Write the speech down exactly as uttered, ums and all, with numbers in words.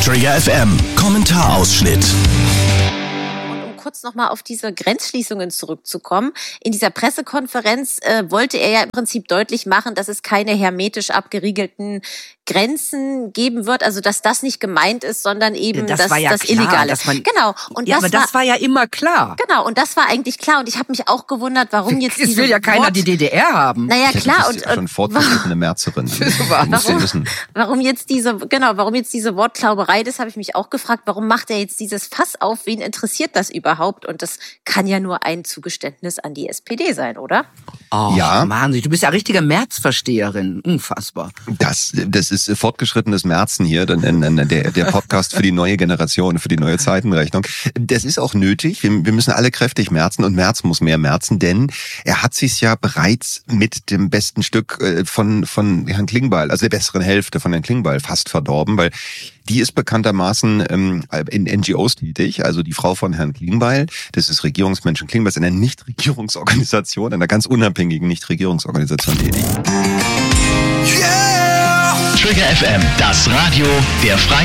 Trigger F M, Kommentarausschnitt. Kurz nochmal auf diese Grenzschließungen zurückzukommen. In dieser Pressekonferenz äh, wollte er ja im Prinzip deutlich machen, dass es keine hermetisch abgeriegelten Grenzen geben wird, also dass das nicht gemeint ist, sondern eben das das, war ja das klar, Illegale. Dass man, genau. Und ja, das aber war, das war ja immer klar. Genau, und das war eigentlich klar. Und ich habe mich auch gewundert, warum jetzt Es diese will ja keiner Wort, die D D R haben. Naja, ja, klar. Das und, ist ja schon fortgeschrittene Märzerin. warum, warum jetzt diese, genau, warum jetzt diese Wortklauberei, das habe ich mich auch gefragt. Warum macht er jetzt dieses Fass auf? Wen interessiert das überhaupt? Und das kann ja nur ein Zugeständnis an die S P D sein, oder? Oh, ja. Mann, du bist ja richtige Märzversteherin. Unfassbar. Das, das ist fortgeschrittenes Märzen hier, der, der Podcast für die neue Generation, für die neue Zeitenrechnung. Das ist auch nötig. Wir, wir müssen alle kräftig märzen und Merz muss mehr märzen, denn er hat sich's ja bereits mit dem besten Stück von, von Herrn Klingbeil, also der besseren Hälfte von Herrn Klingbeil fast verdorben, weil die ist bekanntermaßen ähm, in N G Os tätig, also die Frau von Herrn Klingbeil, das ist Regierungsmenschen Klingbeil, ist in einer Nichtregierungsorganisation, einer ganz unabhängigen Nichtregierungsorganisation tätig. Yeah! Trigger F M, das Radio der Freien